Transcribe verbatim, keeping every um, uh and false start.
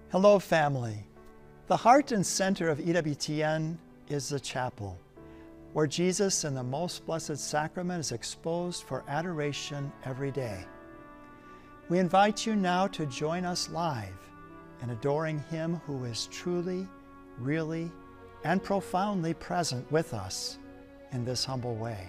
Hello, family. The heart and center of E W T N is the chapel, where Jesus in the Most Blessed Sacrament is exposed for adoration every day. We invite you now to join us live in adoring Him who is truly, really, and profoundly present with us in this humble way.